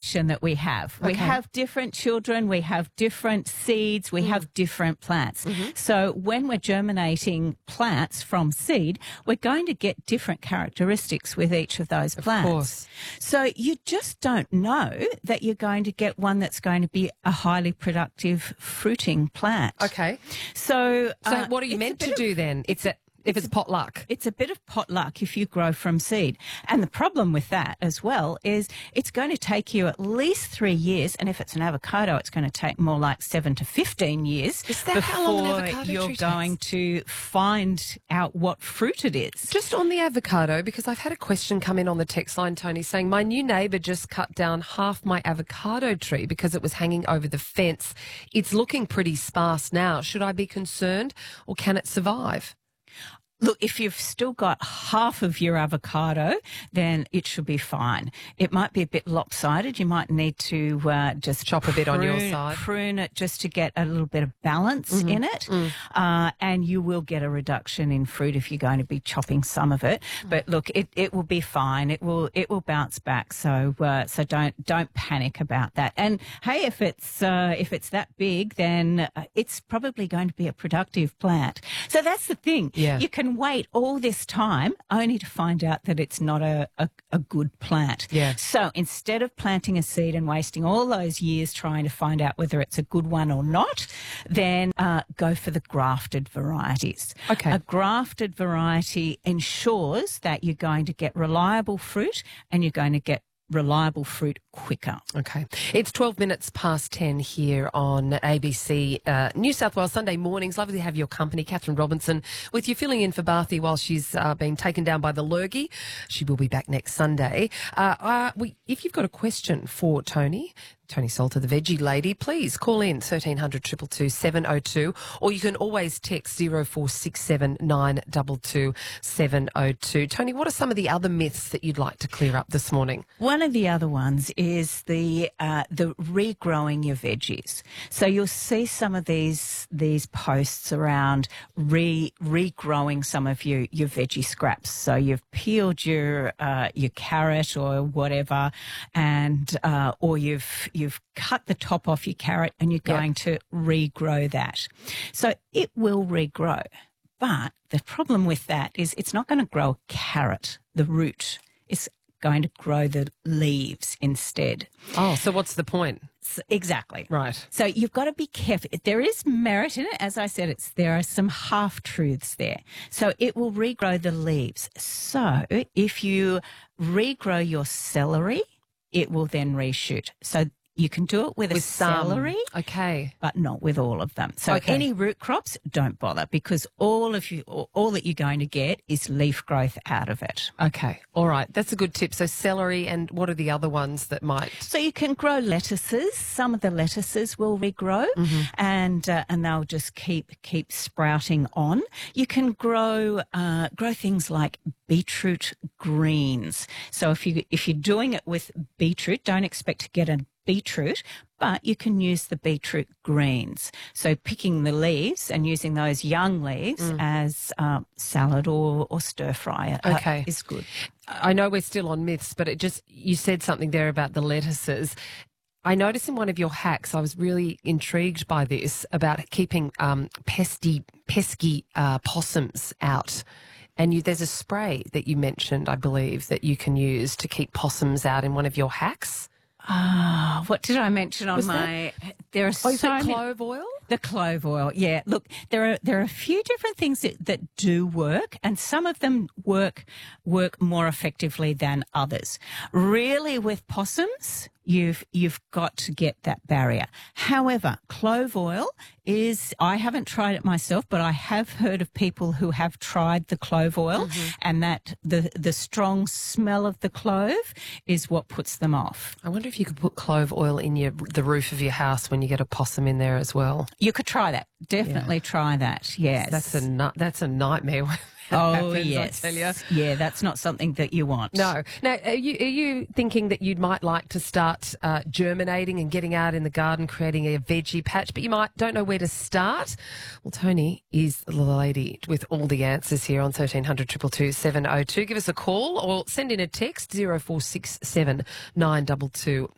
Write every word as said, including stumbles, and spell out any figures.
generation that we have. We Okay. have different children, we have different seeds, we Mm. have different plants. Mm-hmm. So when we're germinating plants from seed, we're going to get different characteristics with each of those plants. course. So you just don't know that you're going to get one that's going to be a highly productive fruiting plant. Okay. So, So uh, what are you it's a meant bit to of- do then? It's a, if it's potluck. It's a bit of potluck if you grow from seed. And the problem with that as well is it's going to take you at least three years. And if it's an avocado, it's going to take more like seven to fifteen years Is that before how long an avocado you're tree going takes? to find out what fruit it is. Just on the avocado, because I've had a question come in on the text line, Tony, saying my new neighbour just cut down half my avocado tree because it was hanging over the fence. It's looking pretty sparse now. Should I be concerned or can it survive? Look, if you've still got half of your avocado, then it should be fine. It might be a bit lopsided. You might need to uh, just Chop a bit on your prune- side. prune it just to get a little bit of balance Mm-hmm. in it. Mm. Uh, and you will get a reduction in fruit if you're going to be chopping some of it. Mm. But look, it, it will be fine. It will it will bounce back. So uh, so don't don't panic about that. And hey, if it's uh, if it's that big, then uh, it's probably going to be a productive plant. So that's the thing. Yeah. You can wait all this time only to find out that it's not a, a, a good plant. Yeah. So instead of planting a seed and wasting all those years trying to find out whether it's a good one or not, then uh, go for the grafted varieties. Okay. A grafted variety ensures that you're going to get reliable fruit and you're going to get reliable fruit quicker. Okay. It's twelve minutes past ten here on A B C uh, New South Wales Sunday mornings. Lovely to have your company. Catherine Robinson with you, filling in for Barthy while she's uh, being taken down by the lurgy. She will be back next Sunday. Uh, uh, we, if you've got a question for Tony, Tony Salter, the veggie lady, please call in thirteen hundred two two two seven oh two, or you can always text zero four six seven nine two two seven oh two. Tony, what are some of the other myths that you'd like to clear up this morning? One of the other ones is the uh, the regrowing your veggies. So you'll see some of these these posts around re regrowing some of your, your veggie scraps. So you've peeled your uh, your carrot or whatever, and uh, or you've you've cut the top off your carrot and you're Yep. going to regrow that. So it will regrow. But the problem with that is it's not going to grow a carrot, the root. It's going to grow the leaves instead. Oh, so what's the point? S- exactly. Right. So you've got to be careful. There is merit in it. As I said, it's there are some half-truths there. So it will regrow the leaves. So if you regrow your celery, it will then reshoot. So you can do it with, With a some. celery, Okay. but not with all of them. So Okay. any root crops, don't bother, because all of you, all that you're going to get is leaf growth out of it. Okay. All right. That's a good tip. So celery, and what are the other ones that might? So you can grow lettuces. Some of the lettuces will regrow, Mm-hmm. and uh, and they'll just keep keep sprouting on. You can grow uh, grow things like beetroot greens. So if you if you're doing it with beetroot, don't expect to get a beetroot, but you can use the beetroot greens. So picking the leaves and using those young leaves as uh, salad or, or stir fry uh, Okay. is good. I know we're still on myths, but it just, you said something there about the lettuces. I noticed in one of your hacks, I was really intrigued by this, about keeping um, pesky, pesky uh, possums out. And you, there's a spray that you mentioned, I believe, that you can use to keep possums out in one of your hacks. Ah, what did I mention on Was my? There are Oh, so is that many. clove oil? The clove oil, yeah. Look, there are there are a few different things that, that do work, and some of them work work more effectively than others. Really, with possums, you've you've got to get that barrier. However, clove oil is, I haven't tried it myself, but I have heard of people who have tried the clove oil, and that the the strong smell of the clove is what puts them off. I wonder if you could put clove oil in your the roof of your house when you get a possum in there as well. You could try that. Definitely try that. Yes. That's a ni- that's a nightmare. when that Oh, happens, yes. I tell you. Yeah, that's not something that you want. No. Now, are you, are you thinking that you might like to start uh, germinating and getting out in the garden, creating a veggie patch, but you might don't know where to start? Well, Tony is the lady with all the answers here on thirteen hundred two two two seven oh two. Give us a call or send in a text, zero four six seven nine two two